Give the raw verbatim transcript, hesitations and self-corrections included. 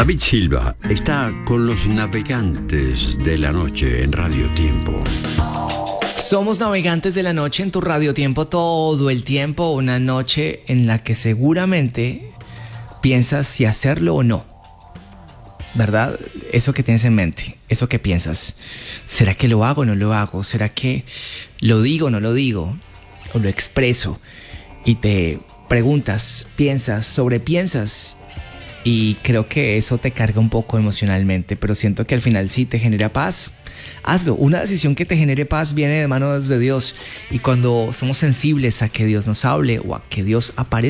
David Silva está con los navegantes de la noche en Radio Tiempo. Somos navegantes de la noche en tu Radio Tiempo todo el tiempo. Una noche en la que seguramente piensas si hacerlo o no. ¿Verdad? Eso que tienes en mente, eso que piensas. ¿Será que lo hago o no lo hago? ¿Será que lo digo o no lo digo? ¿O lo expreso? Y te preguntas, piensas, sobrepiensas. Y creo que eso te carga un poco emocionalmente, pero siento que al final sí te genera paz. Hazlo. Una decisión que te genere paz viene de manos de Dios. Y cuando somos sensibles a que Dios nos hable o a que Dios aparezca